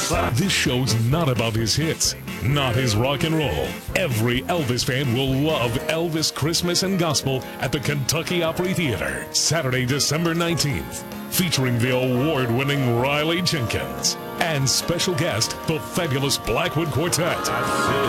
This show's not about his hits, not his rock and roll. Every Elvis fan will love Elvis Christmas and Gospel at the Kentucky Opry Theater, Saturday, December 19th, featuring the award-winning Riley Jenkins and special guest, the fabulous Blackwood Quartet.